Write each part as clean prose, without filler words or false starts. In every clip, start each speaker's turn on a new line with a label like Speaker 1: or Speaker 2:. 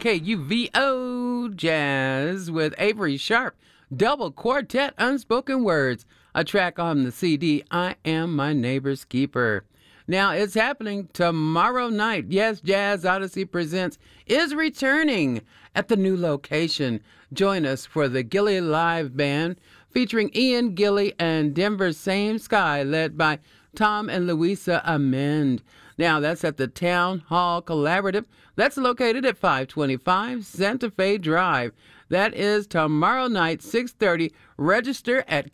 Speaker 1: KUVO Jazz with Avery Sharp, double quartet Unspoken Words, a track on the CD, I Am My Neighbor's Keeper. Now, it's happening tomorrow night. Yes, Jazz Odyssey Presents is returning at the new location. Join us for the Gilly Live Band featuring Ian Gilly and Denver's Same Sky, led by Tom and Louisa Amend. Now, that's at the Town Hall Collaborative. That's located at 525 Santa Fe Drive. That is tomorrow night, 6:30. Register at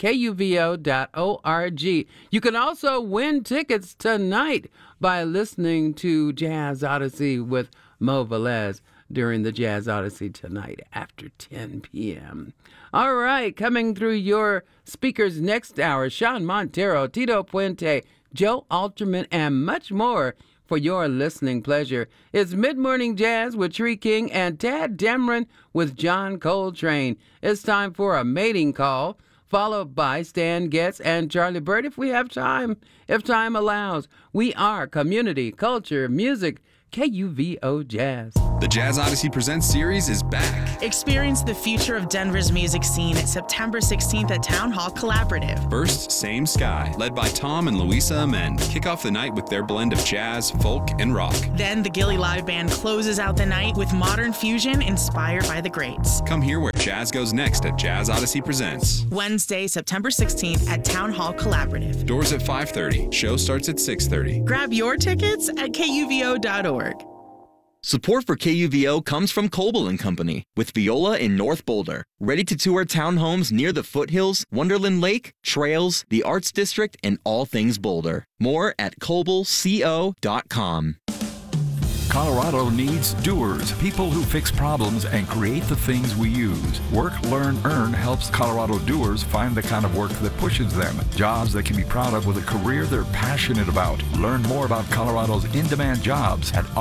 Speaker 1: kuvo.org. You can also win tickets tonight by listening to Jazz Odyssey with Mo Velez during the Jazz Odyssey tonight after 10 p.m. All right, coming through your speakers next hour, Sean Montero, Tito Puente, Joe Alterman, and much more for your listening pleasure. It's Mid-Morning Jazz with Tree King and Tad Dameron with John Coltrane. It's time for a mating call, followed by Stan Getz and Charlie Bird if we have time, if time allows. We are community, culture, music, KUVO Jazz.
Speaker 2: The Jazz Odyssey Presents series is back.
Speaker 3: Experience the future of Denver's music scene at September 16th at Town Hall Collaborative.
Speaker 2: First, Same Sky, led by Tom and Louisa Amend, kick off the night with their blend of jazz, folk, and rock.
Speaker 3: Then the Gilly Live Band closes out the night with modern fusion inspired by the greats.
Speaker 2: Come hear where jazz goes next at Jazz Odyssey Presents.
Speaker 3: Wednesday, September 16th at Town Hall Collaborative.
Speaker 2: Doors at 5:30. Show starts at 6:30.
Speaker 3: Grab your tickets at kuvo.org.
Speaker 4: Support for KUVO comes from Coble & Company, with Viola in North Boulder. Ready to tour townhomes near the foothills, Wonderland Lake, trails, the Arts District, and all things Boulder. More at cobleco.com.
Speaker 5: Colorado needs doers, people who fix problems and create the things we use. Work, Learn, Earn helps Colorado doers find the kind of work that pushes them. Jobs they can be proud of with a career they're passionate about. Learn more about Colorado's in-demand jobs at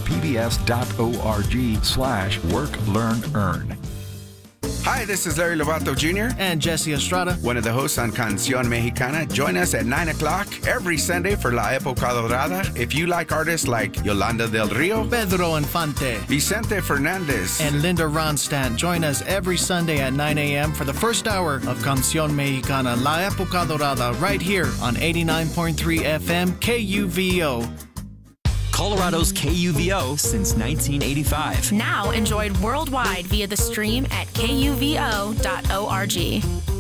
Speaker 5: rmpbs.org/work, learn, earn.
Speaker 6: Hi, this is Larry Lovato Jr.
Speaker 7: and Jesse Estrada,
Speaker 6: one of the hosts on Canción Mexicana. Join us at 9 o'clock every Sunday for La Época Dorada. If you like artists like Yolanda del Rio,
Speaker 7: Pedro Infante,
Speaker 6: Vicente Fernandez,
Speaker 7: and Linda Ronstadt, join us every Sunday at 9 a.m. for the first hour of Canción Mexicana, La Época Dorada, right here on 89.3 FM KUVO.
Speaker 4: Colorado's KUVO since 1985.
Speaker 8: Now enjoyed worldwide via the stream at kuvo.org.